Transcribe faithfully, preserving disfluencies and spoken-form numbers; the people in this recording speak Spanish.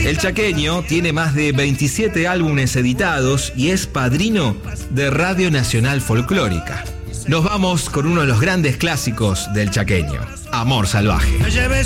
El chaqueño tiene más de veintisiete álbumes editados y es padrino de Radio Nacional Folclórica. Nos vamos con uno de los grandes clásicos del chaqueño, Amor Salvaje.